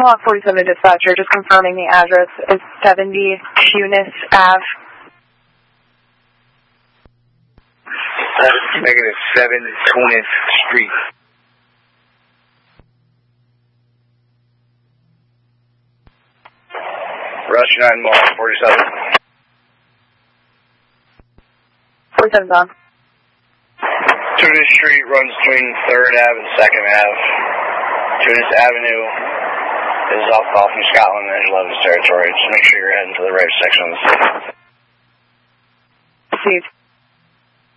Block 47 dispatcher, just confirming the address is 70 Tunis Ave. Negative 7 Tunis Street. Rush 9 Mark 47. 47's on. Tunis Street runs between 3rd Ave and 2nd Ave. Tunis Avenue is off New Scotland and Edge 11's territory. Just make sure you're heading to the right section of the city. Received.